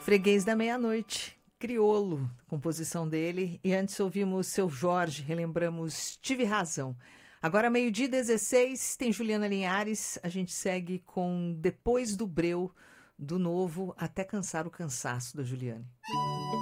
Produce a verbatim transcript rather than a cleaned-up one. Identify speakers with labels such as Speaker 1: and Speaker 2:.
Speaker 1: Freguês da Meia-Noite, Criolo, composição dele. E antes ouvimos Seu Jorge, relembramos Tive Razão. Agora, meio-dia e dezesseis, tem Juliana Linhares. A gente segue com Depois do Breu, do novo Até Cansar o Cansaço, da Juliane.